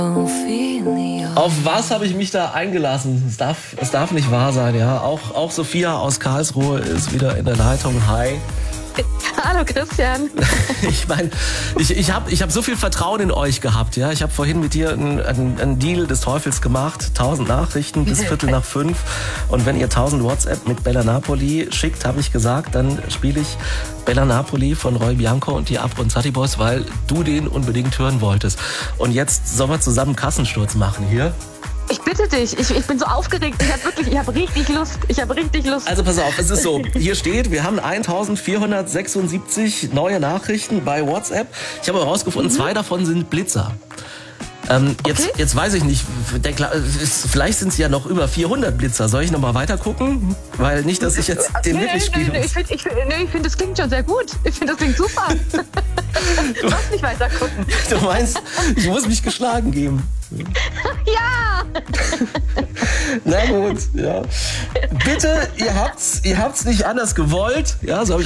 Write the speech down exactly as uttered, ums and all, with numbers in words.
Auf was habe ich mich da eingelassen? Es darf, es darf nicht wahr sein, ja. Auch, auch Sophia aus Karlsruhe ist wieder in der Leitung. Hi. Hallo Christian. Ich meine, ich, ich habe ich hab so viel Vertrauen in euch gehabt. Ja, ich habe vorhin mit dir einen, einen, einen Deal des Teufels gemacht. Tausend Nachrichten bis Viertel nach fünf. Und wenn ihr tausend WhatsApp mit Bella Napoli schickt, habe ich gesagt, dann spiele ich Bella Napoli von Roy Bianco und die Abronzati Boys, weil du den unbedingt hören wolltest. Und jetzt sollen wir zusammen Kassensturz machen hier. Ich bitte dich, ich, ich bin so aufgeregt. Ich habe wirklich, ich habe richtig Lust. Ich habe richtig Lust. Also pass auf, es ist so, hier steht, wir haben eintausendvierhundertsechsundsiebzig neue Nachrichten bei WhatsApp. Ich habe herausgefunden, mhm. zwei davon sind Blitzer. Ähm, jetzt, okay. jetzt weiß ich nicht, der, vielleicht sind es ja noch über vierhundert Blitzer. Soll ich noch mal weiter gucken? Weil nicht, dass ich jetzt den nee, wirklich spiele. Nee, nee, ich finde, ich find, nee, find, das klingt schon sehr gut. Ich finde, das klingt super. Du musst nicht weiter gucken. Du meinst, ich muss mich geschlagen geben? Ja! Na gut, ja. Bitte, ihr habt's, ihr habt's nicht anders gewollt. Ja, so habe ich